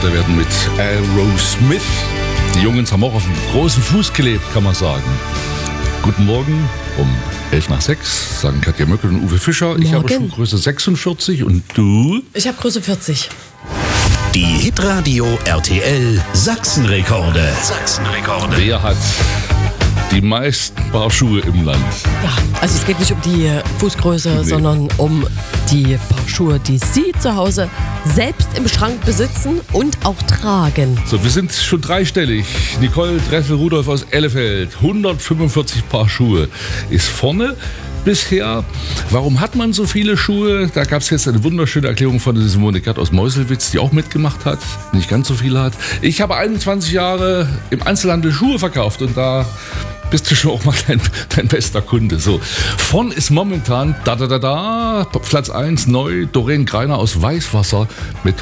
bekannter werden mit Aerosmith. Die Jungs haben auch auf dem großen Fuß gelebt, kann man sagen. Guten Morgen um 5:11, sagen Katja Möckel und Uwe Fischer. Morgen. Ich habe Schuhgröße 46 und du? Ich habe Größe 40. Die Hitradio RTL Sachsenrekorde. Wer hat die meisten Paar Schuhe im Land? Ja, also es geht nicht um die Fußgröße, sondern um die Paar Schuhe, die Sie zu Hause selbst im Schrank besitzen und auch tragen. So, wir sind schon dreistellig. Nicole Dressel-Rudolph aus Ellefeld, 145 Paar Schuhe, ist vorne. Bisher, warum hat man so viele Schuhe? Da gab es jetzt eine wunderschöne Erklärung von der Simone Gerd aus Meuselwitz, die auch mitgemacht hat, nicht ganz so viele hat. Ich habe 21 Jahre im Einzelhandel Schuhe verkauft und da bist du schon auch mal dein bester Kunde. So, vorn ist momentan Platz 1 neu, Doreen Greiner aus Weißwasser mit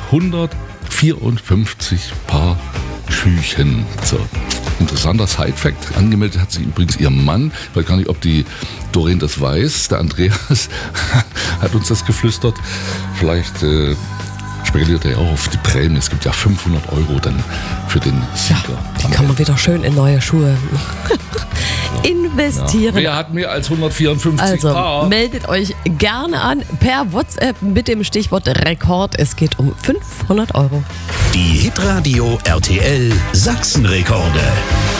154 Paar Schüchen. So. Interessanter Side-Fact. Angemeldet hat sich übrigens ihr Mann. Ich weiß gar nicht, ob die Doreen das weiß. Der Andreas hat uns das geflüstert. Vielleicht spekuliert er auch auf die Prämie. Es gibt ja 500 € dann für den Sieger. Die kann man wieder schön in neue Schuhe investieren. Ja. Wer hat mehr als 154 Paar? Also meldet euch gerne an per WhatsApp mit dem Stichwort Rekord. Es geht um 500 €. Die Hitradio RTL Sachsenrekorde.